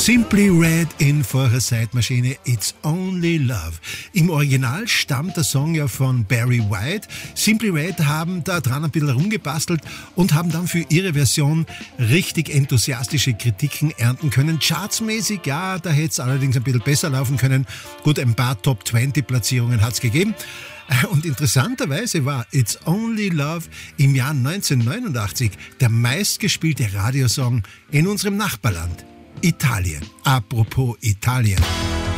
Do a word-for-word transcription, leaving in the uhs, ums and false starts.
Simply Red in vorher Zeitmaschine It's Only Love. Im Original stammt der Song ja von Barry White. Simply Red haben da dran ein bisschen rumgebastelt und haben dann für ihre Version richtig enthusiastische Kritiken ernten können. Chartsmäßig, ja, da hätte es allerdings ein bisschen besser laufen können. Gut, ein paar Top zwanzig Platzierungen hat es gegeben. Und interessanterweise war It's Only Love im Jahr neunzehnhundertneunundachtzig der meistgespielte Radiosong in unserem Nachbarland Italien. Apropos Italien.